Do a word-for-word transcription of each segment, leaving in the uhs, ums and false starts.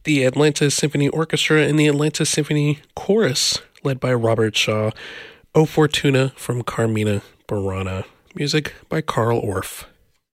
the Atlanta Symphony Orchestra and the Atlanta Symphony Chorus, led by Robert Shaw. O Fortuna from Carmina Burana. Music by Carl Orff.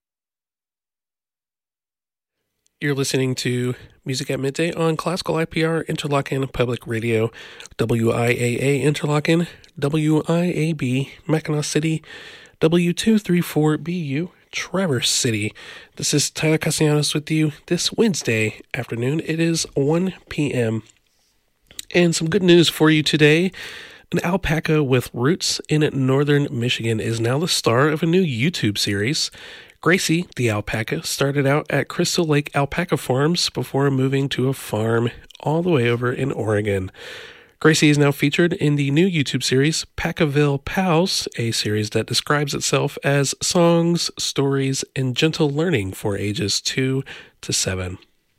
You're listening to Music at Midday on Classical I P R Interlochen Public Radio, W I A A Interlochen, W I A B Mackinac City, W two thirty-four B U Traverse City. This is Tyler Castellanos with you this Wednesday afternoon. It is one p.m. And some good news for you today. An alpaca with roots in northern Michigan is now the star of a new YouTube series. Gracie, the alpaca, started out at Crystal Lake Alpaca Farms before moving to a farm all the way over in Oregon. Gracie is now featured in the new YouTube series, Pacaville Pals, a series that describes itself as songs, stories, and gentle learning for ages two to seven.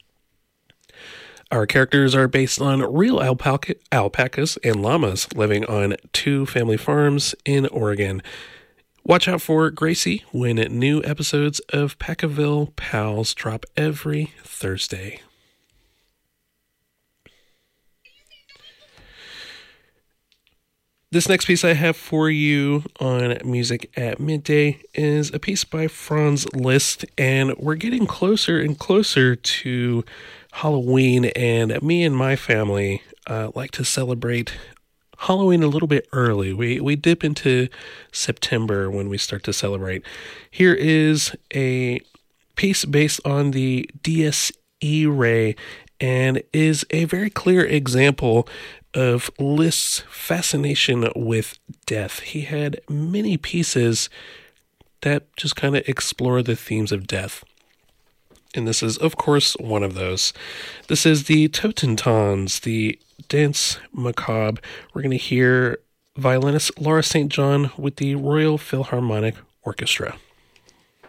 Our characters are based on real alpaca, alpacas and llamas living on two family farms in Oregon. Watch out for Gracie when new episodes of Pacaville Pals drop every Thursday. This next piece I have for you on Music at Midday is a piece by Franz Liszt, and we're getting closer and closer to Halloween, and me and my family uh, like to celebrate Halloween a little bit early. We we dip into September when we start to celebrate. Here is a piece based on the Dies Irae and is a very clear example of Liszt's fascination with death. He had many pieces that just kind of explore the themes of death. And this is, of course, one of those. This is the Totentons, the Danse Macabre. We're going to hear violinist Laura Saint John with the Royal Philharmonic Orchestra.